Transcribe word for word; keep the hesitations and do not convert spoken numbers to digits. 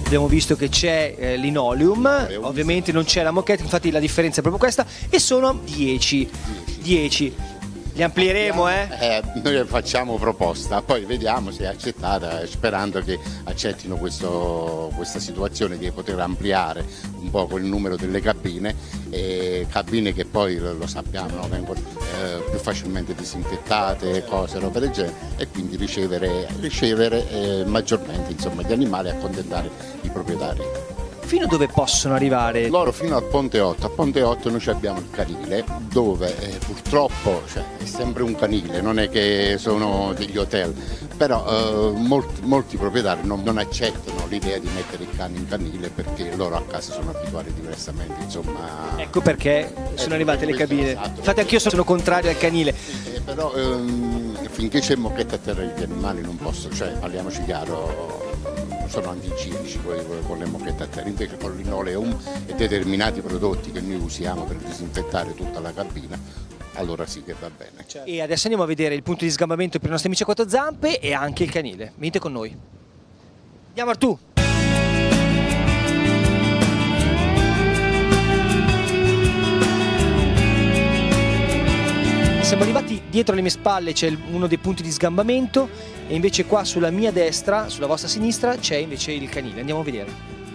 abbiamo visto che c'è eh, linoleum, ovviamente non c'è la moquette, infatti la differenza è proprio questa, e sono dieci. dieci. Li amplieremo, eh? eh? Noi facciamo proposta, poi vediamo se è accettata, sperando che accettino questo, questa situazione di poter ampliare un po' il numero delle cabine, e cabine che poi lo sappiamo, no? Vengono eh, più facilmente disinfettate, cose, robe del genere, e quindi ricevere, ricevere eh, maggiormente, insomma, gli animali, accontentare i proprietari. Fino a dove possono arrivare? Loro fino al Ponte otto. A Ponte otto noi abbiamo il canile, dove eh, purtroppo, cioè, è sempre un canile, non è che sono degli hotel, però eh, molti, molti proprietari non, non accettano l'idea di mettere il cane in canile, perché loro a casa sono abituati diversamente, insomma. Ecco perché sono arrivate le cabine. Esatto. Infatti anch'io sono contrario al canile. Eh, però ehm, finché c'è moquette a terra, gli animali non possono, cioè parliamoci chiaro, sono antigienici con le moquette a terra, invece con il linoleum e determinati prodotti che noi usiamo per disinfettare tutta la cabina, allora sì che va bene. E adesso andiamo a vedere il punto di sgambamento per i nostri amici a quattro zampe e anche il canile. Venite con noi. Andiamo Artù! Siamo arrivati, dietro alle mie spalle c'è uno dei punti di sgambamento e invece qua sulla mia destra, sulla vostra sinistra, c'è invece il canile. Andiamo a vedere.